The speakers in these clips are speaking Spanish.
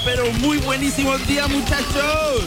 pero muy buenísimos días, muchachos.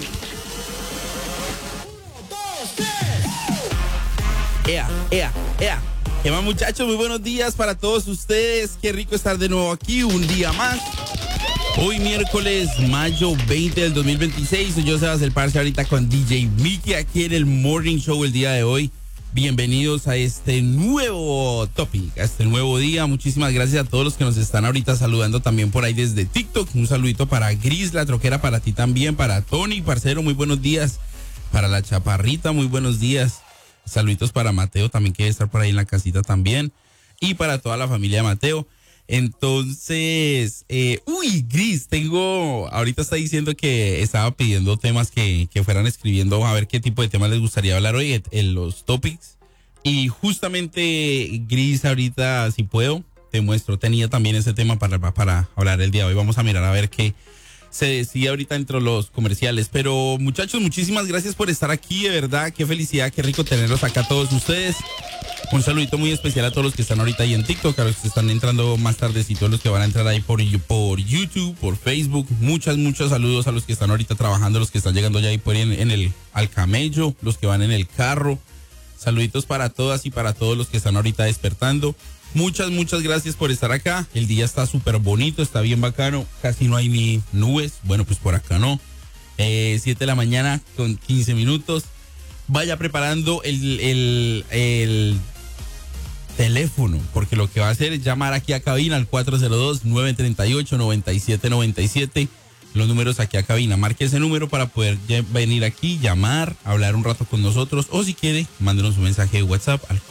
¡Ea! ¿Qué más, muchachos? Muy buenos días para todos ustedes. Qué rico estar de nuevo aquí, un día más. Hoy miércoles, mayo 20 del 2026. Yo, Sebas el Parce, ahorita con DJ Mickey aquí en el Morning Show el día de hoy. Bienvenidos a este nuevo topic, a este nuevo día. Muchísimas gracias a todos los que nos están ahorita saludando también por ahí desde TikTok. Un saludito para Gris, la troquera, para ti también, para Tony, parcero, muy buenos días. Para la Chaparrita, muy buenos días. Saluditos para Mateo también, que debe estar por ahí en la casita también. Y para toda la familia de Mateo. Entonces, Gris, ahorita está diciendo que estaba pidiendo temas que fueran escribiendo, a ver qué tipo de temas les gustaría hablar hoy en los topics. Y justamente, Gris, ahorita, si puedo, te muestro, tenía también ese tema para hablar el día de hoy. Vamos a mirar a ver qué se decide ahorita entre los comerciales. Pero muchachos, muchísimas gracias por estar aquí, de verdad, qué felicidad, qué rico tenerlos acá todos ustedes. Un saludito muy especial a todos los que están ahorita ahí en TikTok, a los que están entrando más tardecito, los que van a entrar ahí por YouTube, por Facebook. Muchos saludos a los que están ahorita trabajando, los que están llegando ya ahí por ahí al camello, los que van en el carro. Saluditos para todas y para todos los que están ahorita despertando. Muchas gracias por estar acá. El día está súper bonito, está bien bacano. Casi no hay ni nubes. Bueno, pues por acá no. 7 de la mañana con 15 minutos. Vaya preparando el teléfono, porque lo que va a hacer es llamar aquí a cabina al 402-938-9797. Los números aquí a cabina. Marque ese número para poder venir aquí, llamar, hablar un rato con nosotros. O si quiere, mándenos un mensaje de WhatsApp al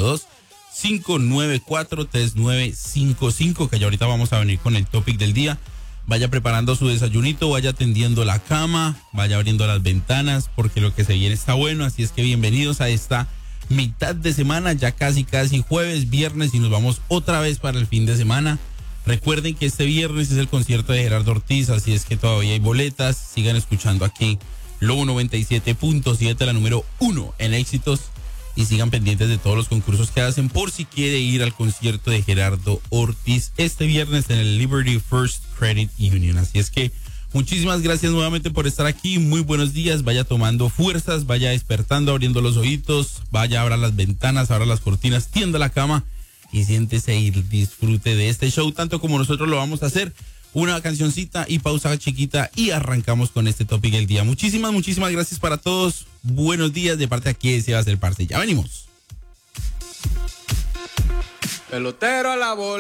402-594-3955, que ya ahorita vamos a venir con el topic del día. Vaya preparando su desayunito, vaya tendiendo la cama, vaya abriendo las ventanas, porque lo que se viene está bueno. Así es que bienvenidos a esta mitad de semana, ya casi jueves, viernes, y nos vamos otra vez para el fin de semana. Recuerden que este viernes es el concierto de Gerardo Ortiz, así es que todavía hay boletas. Sigan escuchando aquí Lobo 97.7, la número 1 en éxitos, y sigan pendientes de todos los concursos que hacen por si quiere ir al concierto de Gerardo Ortiz este viernes en el Liberty First Credit Union. Así es que muchísimas gracias nuevamente por estar aquí. Muy buenos días. Vaya tomando fuerzas, vaya despertando, abriendo los ojitos, vaya, abra las ventanas, abra las cortinas, tienda la cama y siéntese y disfrute de este show tanto como nosotros lo vamos a hacer. Una cancioncita y pausa chiquita y arrancamos con este topic del día. Muchísimas gracias para todos. Buenos días de parte aquí de Sebas el Parce. Ya venimos. Pelotero a la bola.